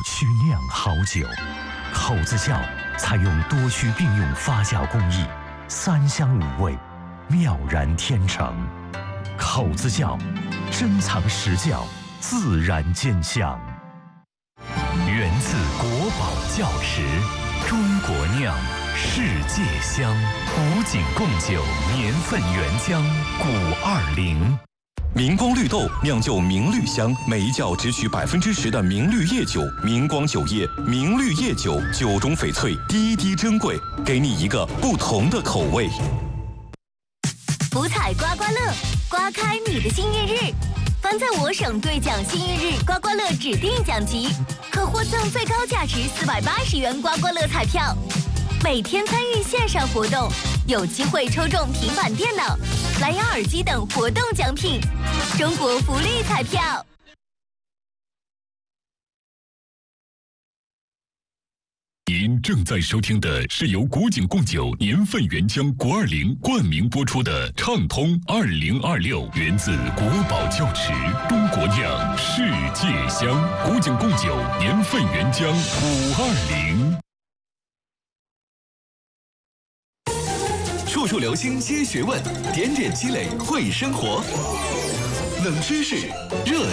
曲酿好酒。口子窖采用多区并用发酵工艺，3香5味，妙然天成。口子窖，珍藏实窖，自然见香。源自国宝窖池，中国酿，世界香。古井贡酒年份原浆520。 明光绿豆酿就明绿香，每一窖只取10%的明绿叶酒。明光酒业，明绿叶酒，酒中翡翠，滴滴珍贵，给你一个不同的口味。 福彩刮刮乐，刮开你的幸运日。凡在我省兑奖幸运日刮刮乐指定奖级，可获赠最高价值480元刮刮乐彩票。每天参与线上活动，有机会抽中平板电脑、蓝牙耳机等活动奖品。中国福利彩票。 您正在收听的是由古井贡酒年份原浆520冠名播出的《畅通2026》，源自国宝窖池，中国酿，世界香。古井贡酒年份原浆520。 处处留心些学问，点点积累会生活。冷知识，热